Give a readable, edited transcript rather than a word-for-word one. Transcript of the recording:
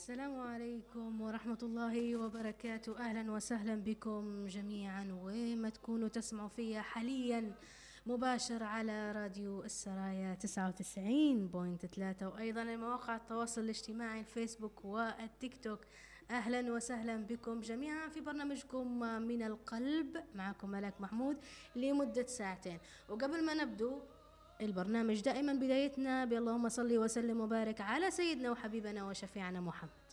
السلام عليكم ورحمة الله وبركاته. أهلا وسهلا بكم جميعا وين ما تكونوا تسمعوا فيا حاليا مباشر على راديو السرايا 99.3 وأيضا مواقع التواصل الاجتماعي الفيسبوك والتيك توك. أهلا وسهلا بكم جميعا في برنامجكم من القلب، معكم ملاك محمود لمدة ساعتين. وقبل ما نبدو البرنامج دائما بدايتنا باللهم صل وسلم وبارك على سيدنا وحبيبنا وشفيعنا محمد.